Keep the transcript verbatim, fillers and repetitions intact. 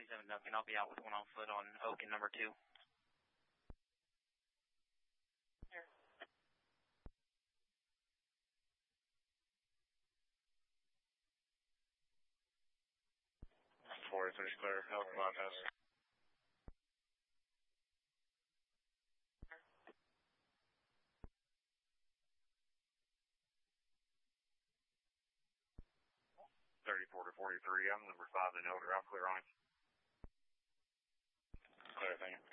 twenty-seven Duncan. I'll be out with one on foot on Oak and number two. Here. forty-three is clear. Health bypass. thirty-four to forty-three, I'm number five and older. I'll clear on it. Clear, thank you.